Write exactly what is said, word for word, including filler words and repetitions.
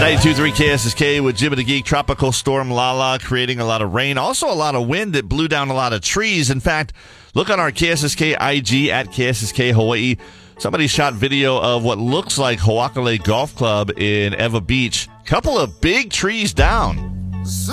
ninety-two point three K S S K with Jim and the Geek. Tropical storm Lala creating a lot of rain. Also a lot of wind that blew down a lot of trees. In fact, look on our K S S K I G at K S S K Hawaii. Somebody shot video of what looks like Ho'akale Golf Club in Ewa Beach. Couple of big trees down.